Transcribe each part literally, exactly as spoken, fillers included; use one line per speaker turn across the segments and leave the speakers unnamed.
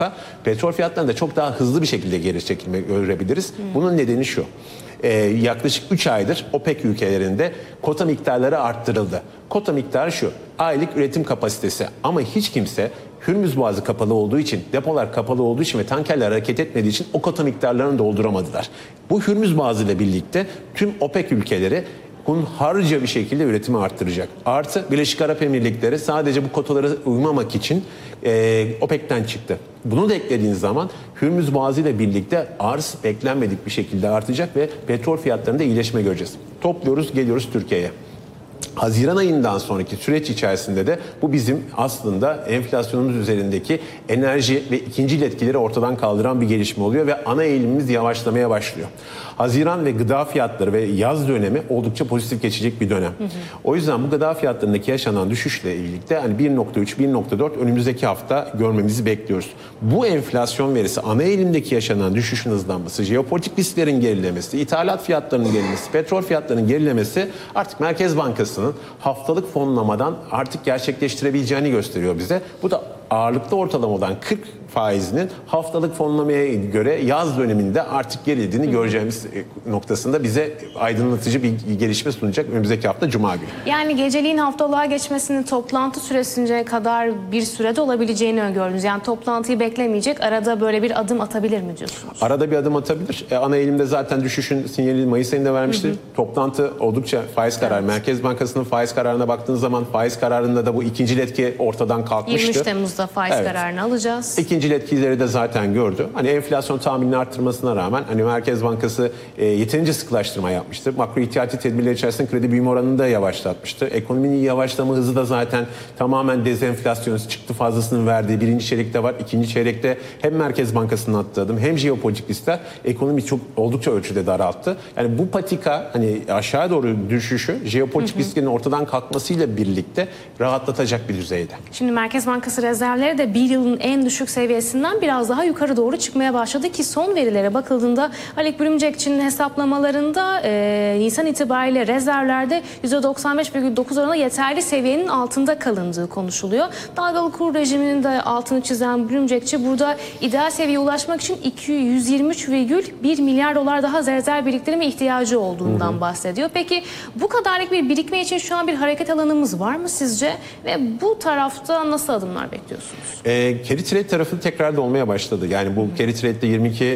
petrol fiyatlarında çok daha hızlı bir şekilde geri çekilme görebiliriz. Hmm. Bunun nedeni şu. Ee, yaklaşık üç aydır OPEC ülkelerinde kota miktarları arttırıldı. Kota miktarı şu. Aylık üretim kapasitesi. Ama hiç kimse Hürmüz Boğazı kapalı olduğu için, depolar kapalı olduğu için ve tankerler hareket etmediği için o kota miktarlarını dolduramadılar. Bu Hürmüz Boğazı ile birlikte tüm OPEC ülkeleri hunharca bir şekilde üretimi arttıracak. Artı Birleşik Arap Emirlikleri sadece bu kotalara uymamak için e, OPEC'ten çıktı. Bunu da eklediğiniz zaman Hürmüz Boğazı ile birlikte arz beklenmedik bir şekilde artacak ve petrol fiyatlarında iyileşme göreceğiz. Topluyoruz, geliyoruz Türkiye'ye. Haziran ayından sonraki süreç içerisinde de bu bizim aslında enflasyonumuz üzerindeki enerji ve ikincil etkileri ortadan kaldıran bir gelişme oluyor ve ana eğilimimiz yavaşlamaya başlıyor. Haziran ve gıda fiyatları ve yaz dönemi oldukça pozitif geçecek bir dönem. Hı hı. O yüzden bu gıda fiyatlarındaki yaşanan düşüşle birlikte hani bir nokta üç bir nokta dört önümüzdeki hafta görmemizi bekliyoruz. Bu enflasyon verisi, ana eğilimdeki yaşanan düşüşün hızlanması, jeopolitik risklerin gerilemesi, ithalat fiyatlarının gerilemesi, petrol fiyatlarının gerilemesi artık Merkez Bankası'nın haftalık fonlamadan artık gerçekleştirebileceğini gösteriyor bize. Bu da ağırlıklı ortalamadan kırk faizinin haftalık fonlamaya göre yaz döneminde artık gerilediğini göreceğimiz noktasında bize aydınlatıcı bir gelişme sunacak önümüzdeki hafta Cuma günü.
Yani geceliğin haftalığa geçmesinin toplantı süresince kadar bir sürede olabileceğini öngördünüz. Yani toplantıyı beklemeyecek, arada böyle bir adım atabilir mi diyorsunuz?
Arada bir adım atabilir. E, ana eğilimde zaten düşüşün sinyali Mayıs ayında vermiştir. Hı hı. Toplantı oldukça faiz kararı. Evet. Merkez Bankası'nın faiz kararına baktığınız zaman faiz kararında da bu ikincil etki ortadan kalkmıştı.
yirmi üç Temmuz'da faiz evet. kararını alacağız.
İkincil etkileri de zaten gördü. Hani enflasyon tahminini arttırmasına rağmen hani Merkez Bankası e, yeterince sıkılaştırma yapmıştı. Makro ihtiyati tedbirler içerisinde kredi büyüme oranını da yavaşlatmıştı. Ekonominin yavaşlama hızı da zaten tamamen dezenflasyon çıktı fazlasının verdiği birinci çeyrekte var. İkinci çeyrekte hem Merkez Bankası'nın attığı adım hem jeopolitik riskler ekonomi çok oldukça ölçüde daralttı. Yani bu patika hani aşağı doğru düşüşü jeopolitik hı hı. risklerin ortadan kalkmasıyla birlikte rahatlatacak bir düzeyde.
Şimdi Merkez Bankası rezervleri de bir yılın en düşük seviyesinden biraz daha yukarı doğru çıkmaya başladı ki son verilere bakıldığında Haluk Bürümcekçi'nin hesaplamalarında e, Nisan itibariyle rezervlerde yüzde doksan beş virgül dokuz oranında yeterli seviyenin altında kalındığı konuşuluyor. Dalgalı kur rejiminin de altını çizen Bürümcekçi burada ideal seviyeye ulaşmak için yüz yirmi üç virgül bir milyar dolar daha rezerv biriktirme ihtiyacı olduğundan hı hı. bahsediyor. Peki bu kadarlık bir birikme için şu an bir hareket alanımız var mı sizce? Ve bu tarafta nasıl adımlar bekliyorsunuz?
E, carry trade tarafı tekrar da olmaya başladı. Yani bu carry trade'de yirmi iki,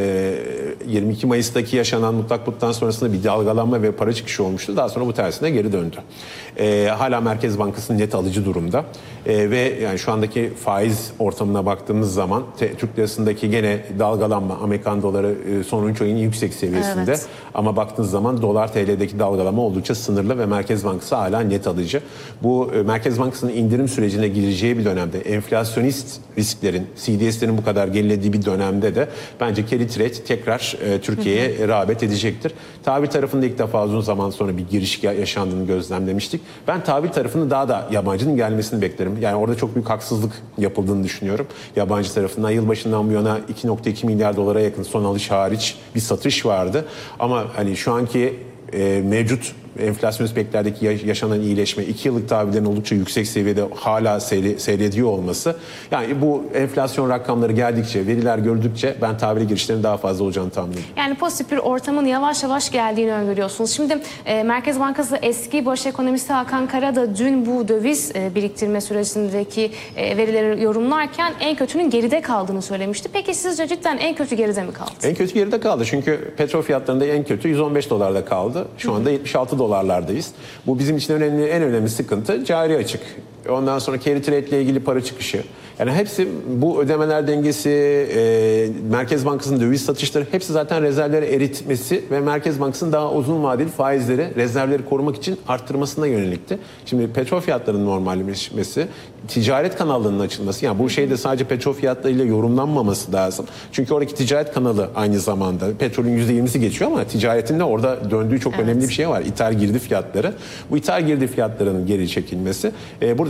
yirmi iki Mayıs'taki yaşanan mutlak puttan sonrasında bir dalgalanma ve para çıkışı olmuştu. Daha sonra bu tersine geri döndü. E, hala Merkez Bankası'nın net alıcı durumda. E, ve yani şu andaki faiz ortamına baktığımız zaman te, Türk lirasındaki gene dalgalanma, Amerikan doları e, son üç ayın yüksek seviyesinde. Evet. Ama baktığınız zaman dolar T L'deki dalgalanma oldukça sınırlı ve Merkez Bankası hala net alıcı. Bu e, Merkez Bankası'nın indirim sürecine gireceği bir dönemde enflasyonist risklerin, C D S'lerin bu kadar gerilediği bir dönemde de bence carry trade tekrar e, Türkiye'ye rağbet edecektir. Tahvil tarafında ilk defa uzun zaman sonra bir giriş yaşandığını gözlemlemiştik. Ben tahvil tarafını daha da yabancının gelmesini beklerim. Yani orada çok büyük haksızlık yapıldığını düşünüyorum. Yabancı tarafından yılbaşından bu yana iki nokta iki milyar dolara yakın son alış hariç bir satış vardı. Ama hani şu anki e, mevcut enflasyonist beklerdeki yaşanan iyileşme, iki yıllık tahvillerin oldukça yüksek seviyede hala seyre, seyrediyor olması. Yani bu enflasyon rakamları geldikçe, veriler gördükçe ben tahvile girişlerin daha fazla olacağını tahmin ediyorum.
Yani pozitif bir ortamın yavaş yavaş geldiğini öngörüyorsunuz. Şimdi e, Merkez Bankası eski baş ekonomisti Hakan Kara da dün bu döviz e, biriktirme sürecindeki e, verileri yorumlarken en kötünün geride kaldığını söylemişti. Peki sizce cidden en kötü geride mi kaldı?
En kötü geride kaldı çünkü petrol fiyatlarında en kötü yüz on beş dolarda kaldı. Şu anda yetmiş altı dolarlardayız. Bu bizim için önemli, en önemli sıkıntı cari açık. Ondan sonra carry trade ile ilgili para çıkışı. Yani hepsi bu ödemeler dengesi, e, Merkez Bankası'nın döviz satışları hepsi zaten rezervleri eritmesi ve Merkez Bankası'nın daha uzun vadeli faizleri, rezervleri korumak için arttırmasına yönelikti. Şimdi petrol fiyatlarının normalleşmesi, ticaret kanallarının açılması, yani bu şeyde sadece petrol fiyatlarıyla yorumlanmaması lazım. Çünkü oradaki ticaret kanalı aynı zamanda petrolün yüzde yirmisi geçiyor ama ticaretin de orada döndüğü çok evet. önemli bir şey var. İthal girdi fiyatları. Bu ithal girdi fiyatlarının geri çekilmesi, e, buradaki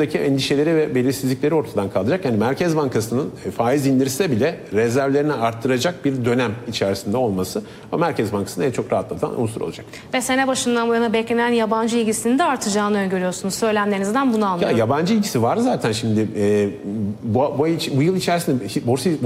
buradaki endişeleri ve belirsizlikleri ortadan kaldıracak. Yani Merkez Bankası'nın faiz indirse bile rezervlerini arttıracak bir dönem içerisinde olması o Merkez Bankası'nı en çok rahatlatan unsur olacak.
Ve sene başından bu yana beklenen yabancı ilgisinin de artacağını öngörüyorsunuz. Söylemlerinizden bunu
Ya
anlıyorum.
yabancı ilgisi var zaten şimdi e, bu, bu, bu yıl içerisinde borsa